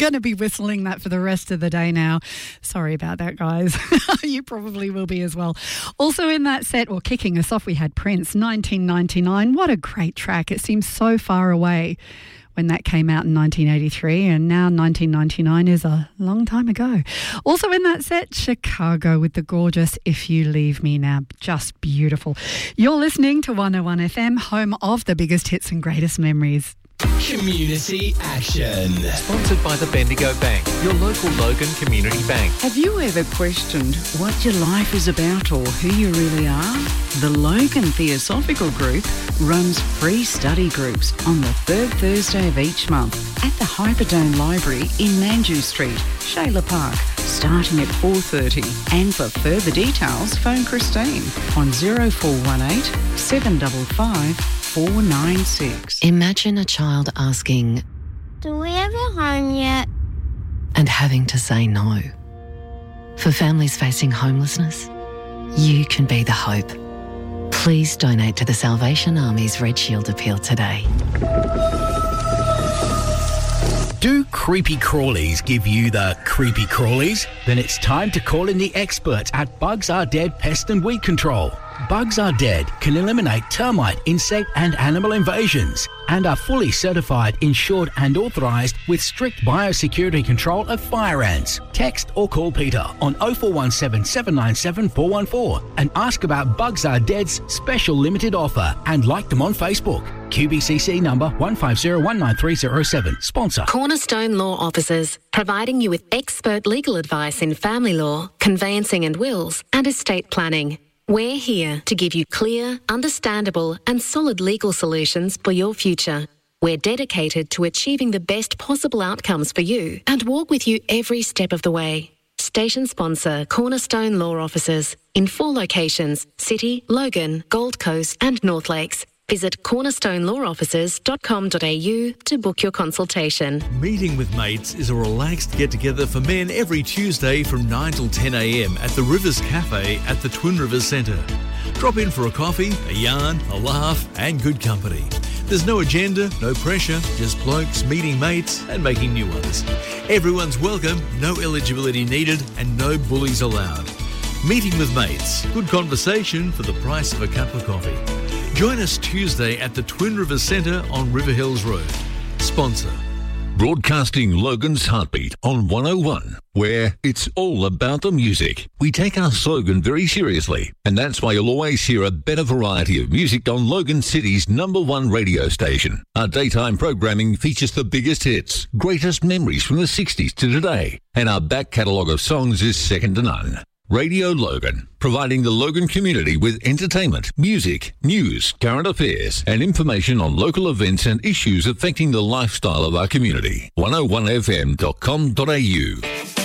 going to be whistling that for the rest of the day now. Sorry about that, guys. You probably will be as well. Also in that set, or kicking us off, we had Prince, 1999. What a great track. It seems so far away when that came out in 1983, and now 1999 is a long time ago. Also in that set, Chicago with the gorgeous If You Leave Me Now. Just beautiful. You're listening to 101 FM, home of the biggest hits and greatest memories. Community Action. Sponsored by the Bendigo Bank, your local Logan Community Bank. Have you ever questioned what your life is about or who you really are? The Logan Theosophical Group runs free study groups on the third Thursday of each month at the Hyperdome Library in Manju Street, Shayla Park, starting at 4:30. And for further details, phone Christine on 0418 755 496. Imagine a child asking, "Do we have a home yet?" and having to say no. For families facing homelessness, you can be the hope. Please donate to the Salvation Army's Red Shield appeal today. Do creepy crawlies give you the creepy crawlies? Then it's time to call in the experts at Bugs Are Dead Pest and Weed Control. Bugs Are Dead can eliminate termite, insect and animal invasions and are fully certified, insured and authorised with strict biosecurity control of fire ants. Text or call Peter on 0417 797 414 and ask about Bugs Are Dead's special limited offer and like them on Facebook. QBCC number 150-19307. Sponsor. Cornerstone Law Officers, providing you with expert legal advice in family law, conveyancing and wills, and estate planning. We're here to give you clear, understandable and solid legal solutions for your future. We're dedicated to achieving the best possible outcomes for you and walk with you every step of the way. Station sponsor Cornerstone Law Officers in 4 locations: City, Logan, Gold Coast and North Lakes. Visit cornerstonelawofficers.com.au to book your consultation. Meeting with Mates is a relaxed get-together for men every Tuesday from 9 till 10 a.m. at the Rivers Cafe at the Twin Rivers Centre. Drop in for a coffee, a yarn, a laugh and good company. There's no agenda, no pressure, just blokes meeting mates and making new ones. Everyone's welcome, no eligibility needed and no bullies allowed. Meeting with Mates, good conversation for the price of a cup of coffee. Join us Tuesday at the Twin Rivers Centre on River Hills Road. Sponsor. Broadcasting Logan's Heartbeat on 101, where it's all about the music. We take our slogan very seriously, and that's why you'll always hear a better variety of music on Logan City's #1 radio station. Our daytime programming features the biggest hits, greatest memories from the 60s to today, and our back catalogue of songs is second to none. Radio Logan, providing the Logan community with entertainment, music, news, current affairs, and information on local events and issues affecting the lifestyle of our community. 101fm.com.au.